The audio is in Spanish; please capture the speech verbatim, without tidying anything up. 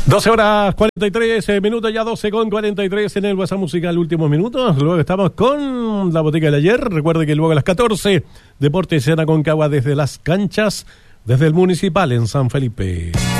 doce horas cuarenta y tres minutos, ya doce con cuarenta y tres en el WhatsApp Musical, últimos minutos. Luego estamos con la botica del ayer. Recuerde que luego a las catorce, Deportes en Aconcagua desde las canchas, desde el Municipal en San Felipe.